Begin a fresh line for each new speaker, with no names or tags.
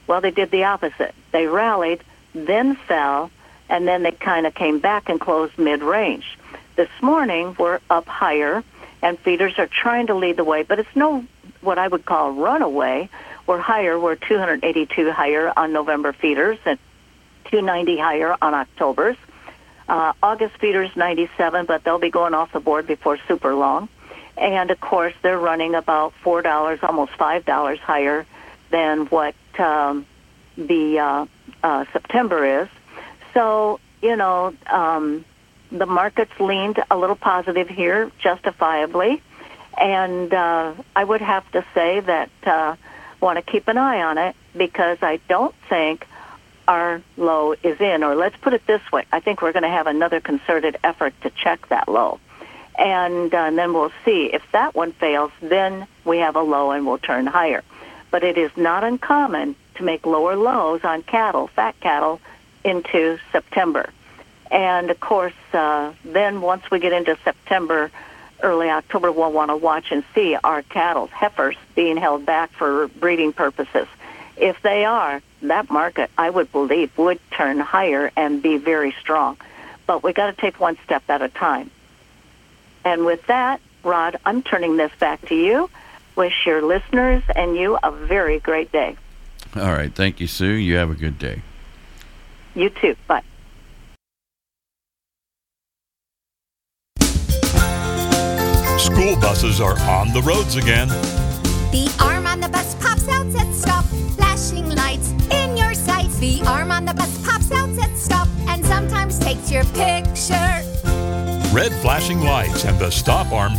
Well, they did the opposite. They rallied, then fell, and then they kind of came back and closed mid-range. This morning, we're up higher, and feeders are trying to lead the way, but it's no what I would call runaway. We're higher. We're 282 higher on November feeders and 290 higher on October's. August feeders 97, but they'll be going off the board before super long. And, of course, they're running about $4, almost $5 higher than what the September is. So, the market's leaned a little positive here, justifiably. And I would have to say that want to keep an eye on it because I don't think our low is in. Or let's put it this way. I think we're going to have another concerted effort to check that low. And then we'll see. If that one fails, then we have a low and we'll turn higher. But it is not uncommon to make lower lows on cattle, fat cattle, into September. And, of course, then once we get into September, early October, we'll want to watch and see our cattle, heifers, being held back for breeding purposes. If they are, that market, I would believe, would turn higher and be very strong. But we got to take one step at a time. And with that, Rod, I'm turning this back to you. Wish your listeners and you a very great day.
All right. Thank you, Sue. You have a good day.
You too. Bye.
School buses are on the roads again.
The arm on the bus pops out, says stop. Flashing lights in your sights. The arm on the bus pops out, says stop. And sometimes takes your picture.
Red flashing lights and the stop arm